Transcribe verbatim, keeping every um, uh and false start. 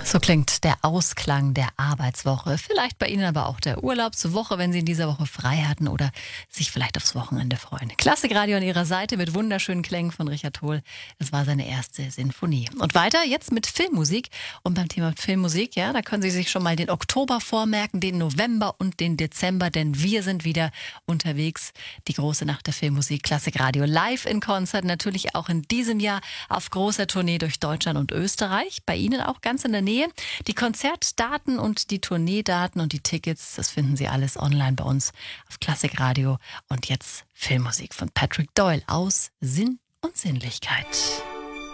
So klingt der Ausklang der Arbeitswoche. Vielleicht bei Ihnen aber auch der Urlaubswoche, wenn Sie in dieser Woche frei hatten oder sich vielleicht aufs Wochenende freuen. Klassikradio an Ihrer Seite mit wunderschönen Klängen von Richard Hohl. Das war seine erste Sinfonie. Und weiter jetzt mit Filmmusik. Und beim Thema Filmmusik, ja, da können Sie sich schon mal den Oktober vormerken, den November und den Dezember, denn wir sind wieder unterwegs. Die große Nacht der Filmmusik, Klassikradio live in Konzert. Natürlich auch in diesem Jahr auf großer Tournee durch Deutschland und Österreich. Bei Ihnen auch ganz in der Nähe. Die Konzertdaten und die Tourneedaten und die Tickets, das finden Sie alles online bei uns auf Klassikradio. Und jetzt Filmmusik von Patrick Doyle aus Sinn und Sinnlichkeit.